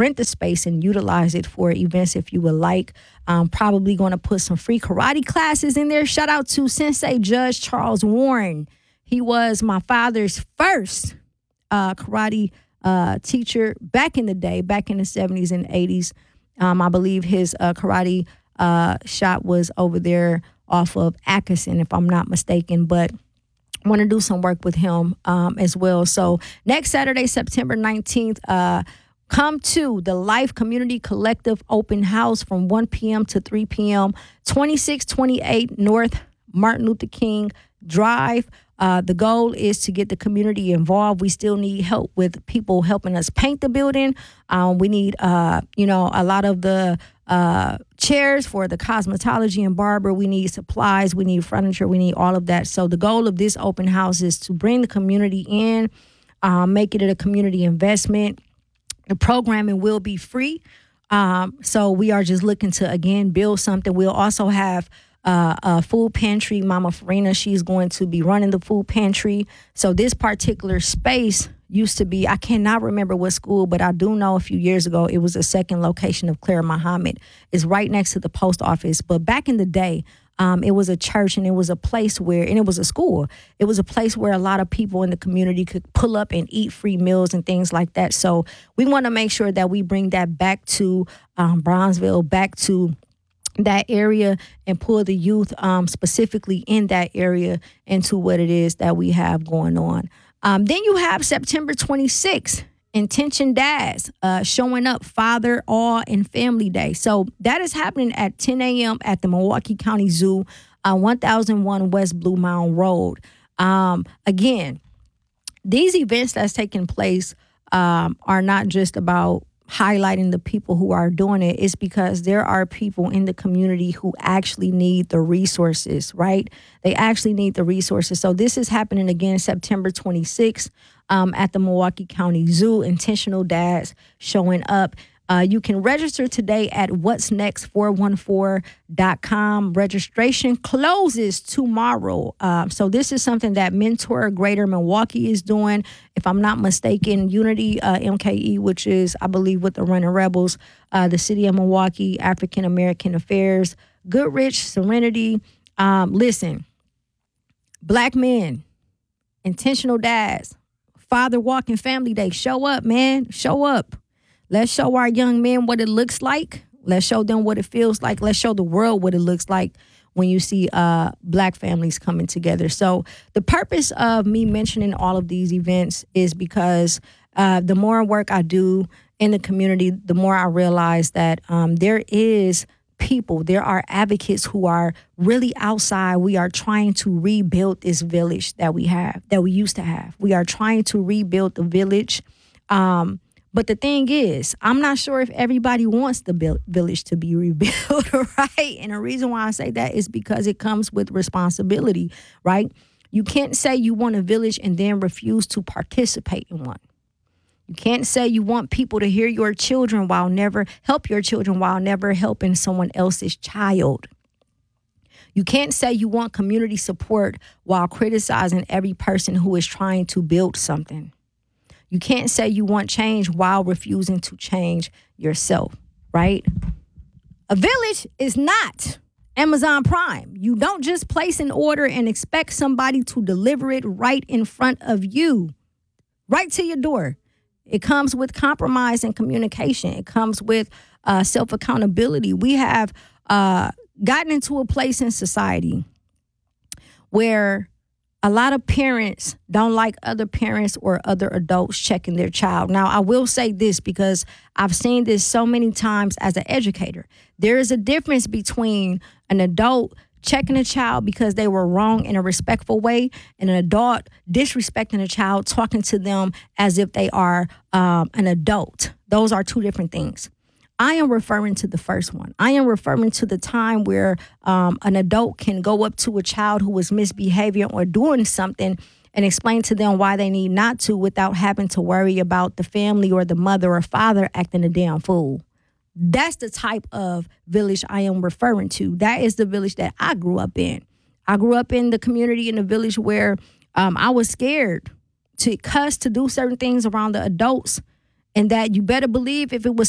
rent the space and utilize it for events if you would like. I'm probably going to put some free karate classes in there. Shout out to Sensei Judge Charles Warren. He was my father's first karate teacher back in the day, back in the 70s and 80s. I believe his karate shop was over there off of Atkinson, if I'm not mistaken, but I want to do some work with him as well. So next Saturday, September 19th, come to the Life Community Collective Open House from 1 p.m. to 3 p.m., 2628 North Martin Luther King Drive. The goal is to get the community involved. We still need help with people helping us paint the building. We need, a lot of the chairs for the cosmetology and barber. We need supplies. We need furniture. We need all of that. So the goal of this open house is to bring the community in, make it a community investment. The programming will be free. So we are just looking to, again, build something. We'll also have a food pantry. Mama Farina, she's going to be running the food pantry. So this particular space used to be, I cannot remember what school, but I do know a few years ago it was a second location of Clara Muhammad. It's right next to the post office. But back in the day, it was a church and it was a place where, and it was a school. It was a place where a lot of people in the community could pull up and eat free meals and things like that. So we want to make sure that we bring that back to Bronzeville, back to that area, and pull the youth specifically in that area into what it is that we have going on. Then you have September 26th, Intention Dads showing up, Father, All, and Family Day. So that is happening at 10 a.m. at the Milwaukee County Zoo, 1001 West Blue Mound Road. Again, these events that's taking place are not just about highlighting the people who are doing it. It's because there are people in the community who actually need the resources, right? They actually need the resources. So this is happening again September 26th at the Milwaukee County Zoo. Intentional Dads showing up. You can register today at whatsnext414.com. Registration closes tomorrow. So this is something that Mentor Greater Milwaukee is doing. If I'm not mistaken, Unity MKE, which is, I believe, with the Running Rebels, the City of Milwaukee, African American Affairs, Goodrich, Serenity. Listen, Black men, Intentional Dads, Father Walking Family Day. Show up, man. Show up. Let's show our young men what it looks like. Let's show them what it feels like. Let's show the world what it looks like when you see Black families coming together. So the purpose of me mentioning all of these events is because the more work I do in the community, the more I realize that there is people, there are advocates who are really outside. We are trying to rebuild this village that we have, that we used to have. We are trying to rebuild the village. But the thing is, I'm not sure if everybody wants the village to be rebuilt, right? And the reason why I say that is because it comes with responsibility, right? You can't say you want a village and then refuse to participate in one. You can't say you want people to hear your children while never help your children while never helping someone else's child. You can't say you want community support while criticizing every person who is trying to build something. You can't say you want change while refusing to change yourself, right? A village is not Amazon Prime. You don't just place an order and expect somebody to deliver it right in front of you, right to your door. It comes with compromise and communication. It comes with self-accountability. We have gotten into a place in society where a lot of parents don't like other parents or other adults checking their child. Now, I will say this because I've seen this so many times as an educator. There is a difference between an adult checking a child because they were wrong in a respectful way and an adult disrespecting a child, talking to them as if they are an adult. Those are two different things. I am referring to the first one. I am referring to the time where an adult can go up to a child who is misbehaving or doing something and explain to them why they need not to without having to worry about the family or the mother or father acting a damn fool. That's the type of village I am referring to. That is the village that I grew up in. I grew up in the community in the village where I was scared to cuss, to do certain things around the adults. And that you better believe if it was